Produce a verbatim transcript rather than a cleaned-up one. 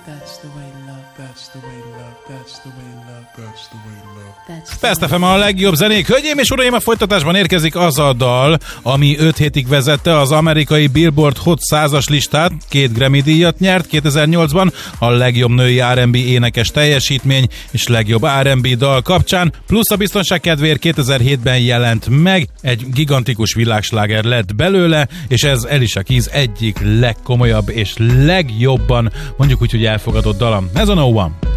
That's the way love, that's the way love, that's the way love, that's the way love. Best ef em a legjobb zenék. Hölgyeim és uraim, a folytatásban érkezik az a dal, ami öt hétig vezette az amerikai Billboard Hot százas listát, két Grammy díjat nyert kétezer-nyolcban, a legjobb női er and bé énekes teljesítmény és legjobb er and bé dal kapcsán, plusz a biztonság kedvéért kétezer-hétben jelent meg, egy gigantikus világsláger lett belőle, és ez Alicia Keys egyik legkomolyabb és legjobban, mondjuk úgy, hogy elfogadott dalam. Ez a No One.